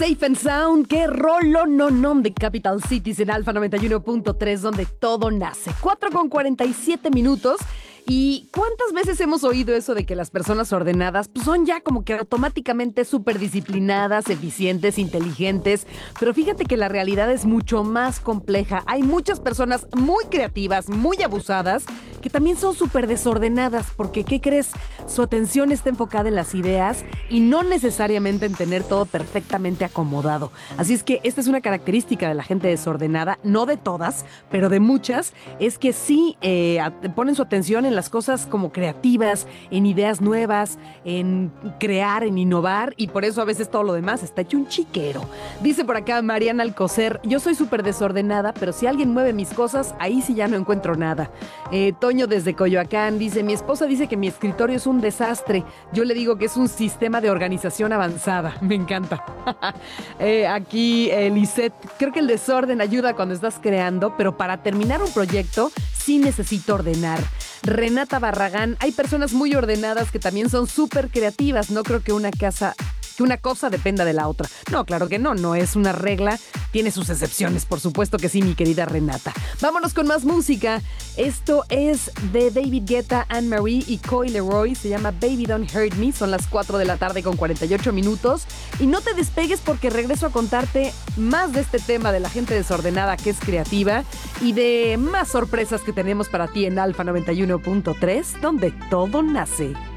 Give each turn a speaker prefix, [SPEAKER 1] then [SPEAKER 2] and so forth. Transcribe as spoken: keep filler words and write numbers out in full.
[SPEAKER 1] Safe and Sound, qué rolo no no de Capital Cities en Alfa noventa y uno punto tres, donde todo nace. cuatro con cuarenta y siete minutos. ¿Y cuántas veces hemos oído eso de que las personas ordenadas pues son ya como que automáticamente súper disciplinadas, eficientes, inteligentes? Pero fíjate que la realidad es mucho más compleja. Hay muchas personas muy creativas, muy abusadas, que también son súper desordenadas, porque ¿qué crees? Su atención está enfocada en las ideas y no necesariamente en tener todo perfectamente acomodado. Así es que esta es una característica de la gente desordenada, no de todas, pero de muchas, es que sí eh, ponen su atención en las cosas como creativas, en ideas nuevas, en crear, en innovar, y por eso a veces todo lo demás está hecho un chiquero. Dice por acá Mariana Alcocer: yo soy súper desordenada, pero si alguien mueve mis cosas, ahí sí ya no encuentro nada. Eh, Toño desde Coyoacán dice: mi esposa dice que mi escritorio es un desastre. Yo le digo que es un sistema de organización avanzada. Me encanta. eh, aquí eh, Lisette: creo que el desorden ayuda cuando estás creando, pero para terminar un proyecto sí necesito ordenar. Renata Barragán: hay personas muy ordenadas que también son súper creativas. No creo que una casa... que una cosa dependa de la otra. No, claro que no, no es una regla, tiene sus excepciones, por supuesto que sí, mi querida Renata. Vámonos con más música. Esto es de David Guetta, Anne-Marie y Coy Leroy, se llama Baby Don't Hurt Me. Son las cuatro de la tarde con cuarenta y ocho minutos, y no te despegues porque regreso a contarte más de este tema de la gente desordenada que es creativa y de más sorpresas que tenemos para ti en Alfa noventa y uno punto tres, donde todo nace.